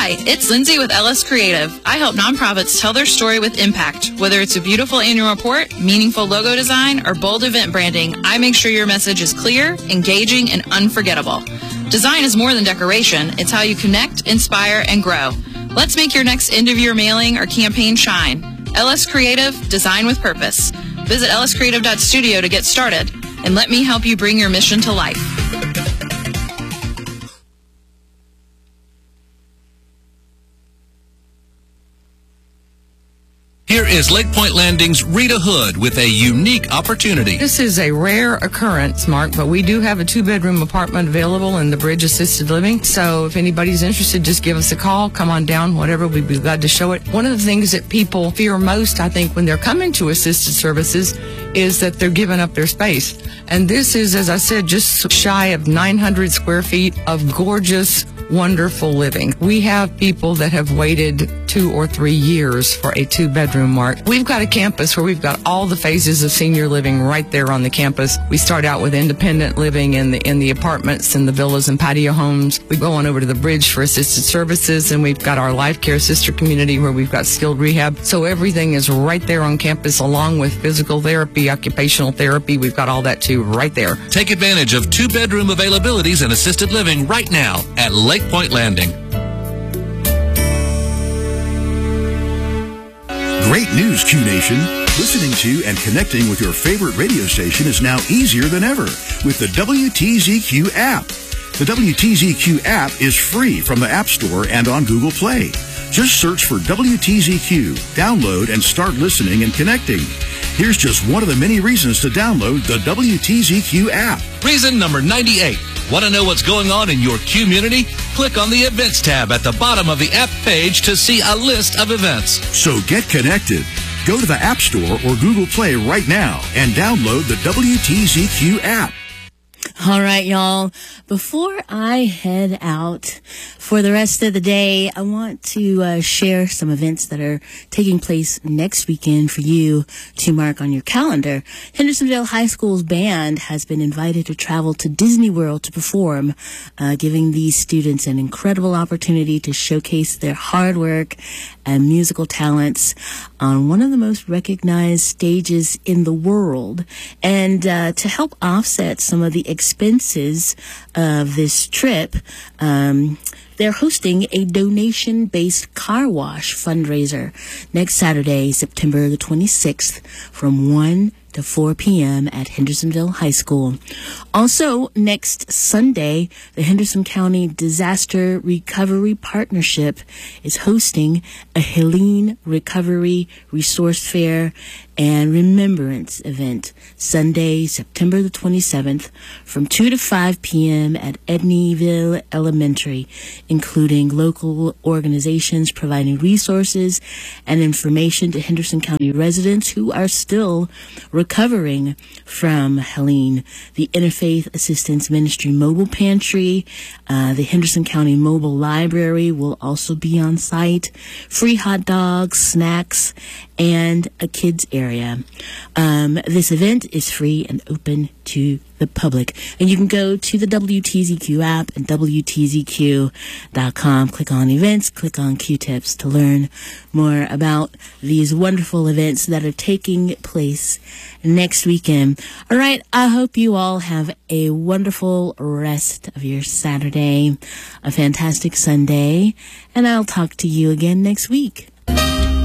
Hi, it's Lindsay with LS Creative. I help nonprofits tell their story with impact. Whether it's a beautiful annual report, meaningful logo design, or bold event branding, I make sure your message is clear, engaging, and unforgettable. Design is more than decoration. It's how you connect, inspire, and grow. Let's make your next end-of-year mailing or campaign shine. LS Creative, design with purpose. Visit lscreative.studio to get started, and let me help you bring your mission to life. Here is Lake Point Landing's Rita Hood with a unique opportunity. This is a rare occurrence, Mark, but we do have a 2-bedroom apartment available in the Bridge Assisted Living. So if anybody's interested, just give us a call. Come on down, whatever. We'd be glad to show it. One of the things that people fear most, I think, when they're coming to assisted services is that they're giving up their space. And this is, as I said, just shy of 900 square feet of gorgeous, wonderful living. We have people that have waited 2 or 3 years for a 2-bedroom, Mark. We've got a campus where we've got all the phases of senior living right there on the campus. We start out with independent living in the apartments and the villas and patio homes. We go on over to the Bridge for assisted services, and we've got our Life Care sister community where we've got skilled rehab. So everything is right there on campus, along with physical therapy, occupational therapy. We've got all that too right there. Take advantage of 2-bedroom availabilities and assisted living right now at Lake Point Landing. Great news, Q Nation. Listening to and connecting with your favorite radio station is now easier than ever with the WTZQ app. The WTZQ app is free from the App Store and on Google Play. Just search for WTZQ, download, and start listening and connecting. Here's just one of the many reasons to download the WTZQ app. Reason number 98. Want to know what's going on in your community? Click on the Events tab at the bottom of the app page to see a list of events. So get connected. Go to the App Store or Google Play right now and download the WTZQ app. All right, y'all. Before I head out for the rest of the day, I want to share some events that are taking place next weekend for you to mark on your calendar. Hendersonville High School's band has been invited to travel to Disney World to perform, giving these students an incredible opportunity to showcase their hard work and musical talents on one of the most recognized stages in the world. And to help offset some of the expenses of this trip, they're hosting a donation-based car wash fundraiser next Saturday, September the 26th, from 1 to 4 p.m. at Hendersonville High School. Also, next Sunday, the Henderson County Disaster Recovery Partnership is hosting a Helene Recovery Resource Fair and Remembrance event Sunday, September the 27th from 2 to 5 p.m. at Edneyville Elementary, including local organizations providing resources and information to Henderson County residents who are still recovering from Helene. The Interfaith Assistance Ministry Mobile Pantry, the Henderson County Mobile Library will also be on site. Free hot dogs, snacks, and a kids area. This event is free and open to the public. And you can go to the WTZQ app and WTZQ.com. Click on events, click on Q-tips to learn more about these wonderful events that are taking place next weekend. All right, I hope you all have a wonderful rest of your Saturday, a fantastic Sunday, and I'll talk to you again next week.